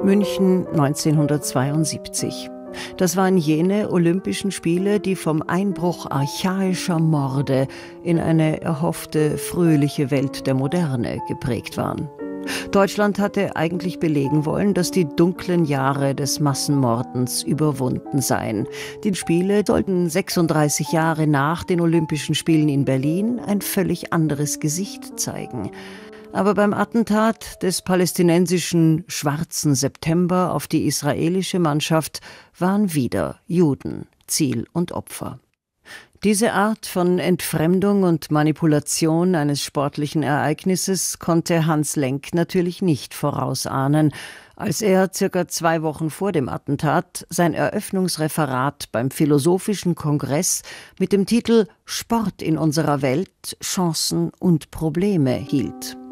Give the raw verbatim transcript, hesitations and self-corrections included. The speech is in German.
München neunzehnhundertzweiundsiebzig. Das waren jene Olympischen Spiele, die vom Einbruch archaischer Morde in eine erhoffte, fröhliche Welt der Moderne geprägt waren. Deutschland hatte eigentlich belegen wollen, dass die dunklen Jahre des Massenmordens überwunden seien. Die Spiele sollten sechsunddreißig Jahre nach den Olympischen Spielen in Berlin ein völlig anderes Gesicht zeigen. Aber beim Attentat des palästinensischen Schwarzen September auf die israelische Mannschaft waren wieder Juden Ziel und Opfer. Diese Art von Entfremdung und Manipulation eines sportlichen Ereignisses konnte Hans Lenk natürlich nicht vorausahnen, als er circa zwei Wochen vor dem Attentat sein Eröffnungsreferat beim Philosophischen Kongress mit dem Titel »Sport in unserer Welt – Chancen und Probleme« hielt.